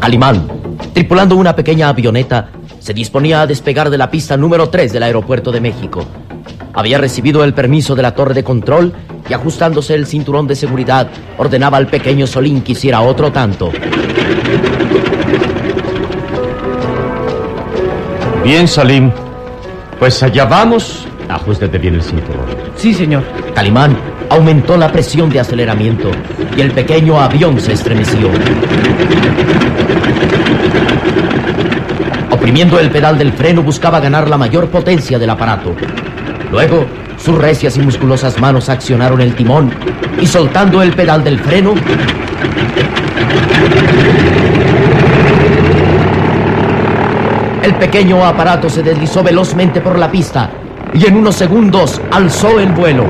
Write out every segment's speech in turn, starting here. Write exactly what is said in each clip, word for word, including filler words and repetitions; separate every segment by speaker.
Speaker 1: Calimán, tripulando una pequeña avioneta, se disponía a despegar de la pista número tres del aeropuerto de México. Había recibido el permiso de la torre de control y, ajustándose el cinturón de seguridad, ordenaba al pequeño Solín que hiciera otro tanto.
Speaker 2: Bien, Salim. Pues allá vamos. Ajustate bien el cinturón.
Speaker 3: Sí, señor.
Speaker 1: Calimán aumentó la presión de aceleramiento y el pequeño avión se estremeció. Oprimiendo el pedal del freno, buscaba ganar la mayor potencia del aparato. Luego, sus recias y musculosas manos accionaron el timón y, soltando el pedal del freno, el pequeño aparato se deslizó velozmente por la pista y en unos segundos alzó el vuelo.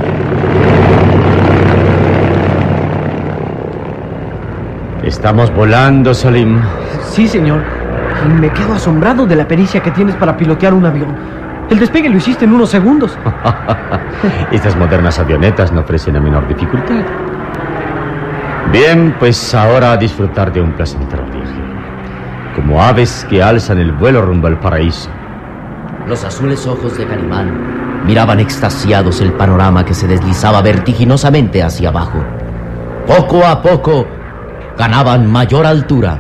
Speaker 2: Estamos volando, Salim.
Speaker 3: Sí, señor. Y me quedo asombrado de la pericia que tienes para pilotear un avión. El despegue lo hiciste en unos segundos.
Speaker 2: Estas modernas avionetas no ofrecen la menor dificultad. Bien, pues ahora a disfrutar de un placentero viaje. Como aves que alzan el vuelo rumbo al paraíso.
Speaker 1: Los azules ojos de Calimán miraban extasiados el panorama que se deslizaba vertiginosamente hacia abajo. Poco a poco ganaban mayor altura.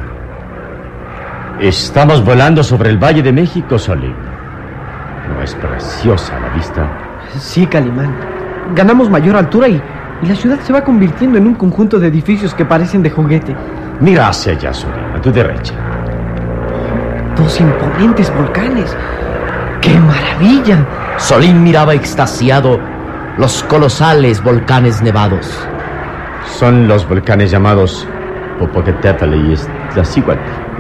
Speaker 2: Estamos volando sobre el Valle de México, Salim. ¿No es preciosa la vista?
Speaker 3: Sí, Calimán. Ganamos mayor altura y, y la ciudad se va convirtiendo en un conjunto de edificios que parecen de juguete.
Speaker 2: Mira hacia allá, Salim, a tu derecha.
Speaker 3: Dos imponentes volcanes. ¡Qué maravilla!
Speaker 1: Solín miraba extasiado los colosales volcanes nevados.
Speaker 2: Son los volcanes llamados Popocatépetl y Iztaccíhuatl.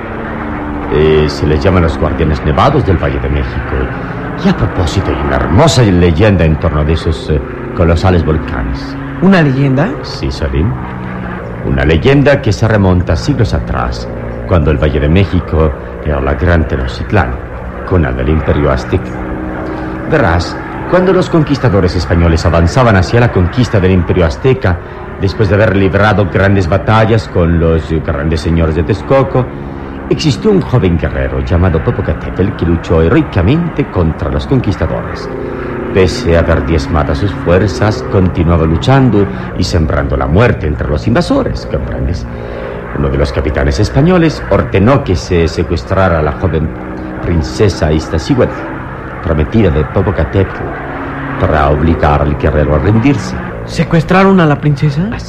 Speaker 2: Eh, se les llaman los guardianes nevados del Valle de México. Y a propósito, hay una hermosa leyenda en torno de esos eh, colosales volcanes.
Speaker 3: ¿Una leyenda?
Speaker 2: Sí, Salim. Una leyenda que se remonta siglos atrás, cuando el Valle de México era la gran Tenochtitlán, cuna del Imperio Azteca. Verás, cuando los conquistadores españoles avanzaban hacia la conquista del Imperio Azteca, después de haber librado grandes batallas con los grandes señores de Texcoco, existió un joven guerrero llamado Popocatépetl que luchó heroicamente contra los conquistadores. Pese a haber diezmado sus fuerzas, continuaba luchando y sembrando la muerte entre los invasores, ¿comprendes? Uno de los capitanes españoles ordenó que se secuestrara a la joven princesa Iztaccíhuatl, prometida de Popocatépetl, para obligar al guerrero a rendirse.
Speaker 3: ¿Secuestraron a la princesa?